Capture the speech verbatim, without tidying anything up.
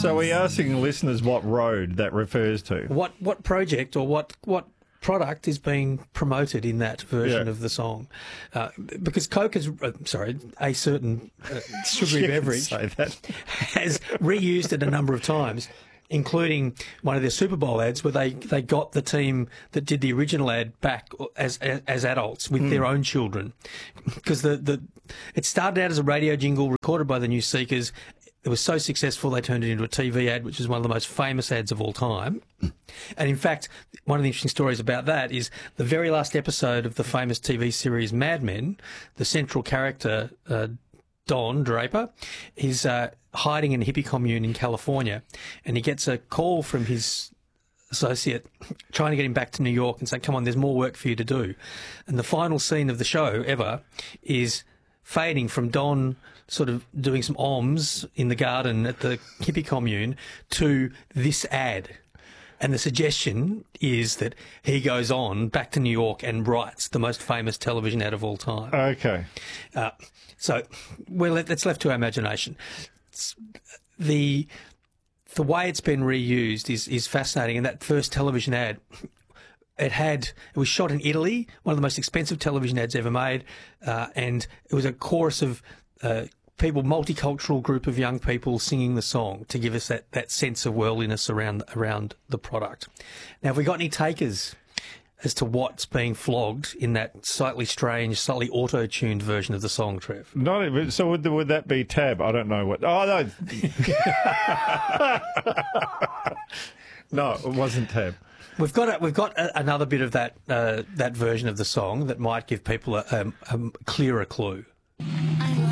So we're asking listeners what road that refers to. What what project or what what product is being promoted in that version Yeah. of the song? Uh, because Coke is, uh, sorry, a certain uh, sugary You can beverage say that. has reused it a number of times, including one of their Super Bowl ads where they, they got the team that did the original ad back as as, as adults with mm. their own children. Because the, the it started out as a radio jingle recorded by the New Seekers. It was so successful they turned it into a T V ad, which is one of the most famous ads of all time. And in fact, one of the interesting stories about that is the very last episode of the famous T V series Mad Men, the central character, uh, Don Draper, is uh, hiding in a hippie commune in California, and he gets a call from his associate trying to get him back to New York and saying, come on, there's more work for you to do. And the final scene of the show ever is fading from Don sort of doing some oms in the garden at the hippie commune to this ad. And the suggestion is that he goes on back to New York and writes the most famous television ad of all time. Okay. Uh, so well, that's left to our imagination. It's, the the way it's been reused is is fascinating. And that first television ad, it had it was shot in Italy, one of the most expensive television ads ever made, uh, and it was a chorus of uh, people, multicultural group of young people singing the song to give us that, that sense of worldliness around around the product. Now, have we got any takers as to what's being flogged in that slightly strange, slightly auto-tuned version of the song, Trev? Not even, so would, would that be Tab? I don't know what. Oh, no. No, it wasn't Tab. We've got a, we've got a, another bit of that uh, that version of the song that might give people a, a, a clearer clue.